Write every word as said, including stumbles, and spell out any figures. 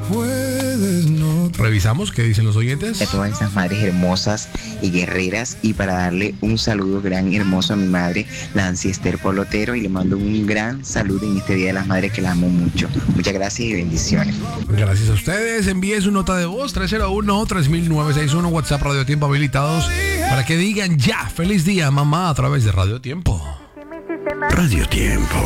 puedes no. Revisamos qué dicen los oyentes. A todas esas madres hermosas y guerreras, y para darle un saludo gran y hermoso a mi madre, Nancy Esther Polotero, y le mando un gran saludo en este Día de las Madres que la amo mucho. Muchas gracias y bendiciones. Gracias a ustedes. Envíe su nota de voz tres cero uno, tres mil novecientos sesenta y uno, WhatsApp Radio Tiempo habilitados para que digan ya, feliz día mamá, a través de Radio Tiempo. Radio Tiempo.